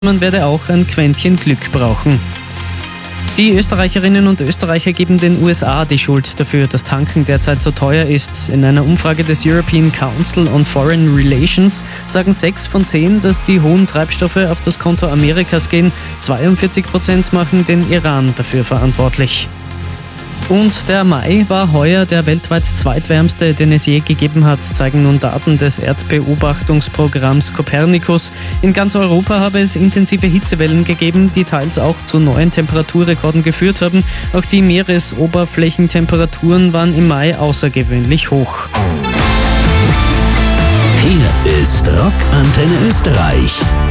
Man werde auch ein Quäntchen Glück brauchen. Die Österreicherinnen und Österreicher geben den USA die Schuld dafür, dass Tanken derzeit so teuer ist. In einer Umfrage des European Council on Foreign Relations sagen 6 von 10, dass die hohen Treibstoffe auf das Konto Amerikas gehen. 42% machen den Iran dafür verantwortlich. Und der Mai war heuer der weltweit zweitwärmste, den es je gegeben hat, zeigen nun Daten des Erdbeobachtungsprogramms Copernicus. In ganz Europa habe es intensive Hitzewellen gegeben, die teils auch zu neuen Temperaturrekorden geführt haben. Auch die Meeresoberflächentemperaturen waren im Mai außergewöhnlich hoch. Hier ist Rock Antenne Österreich.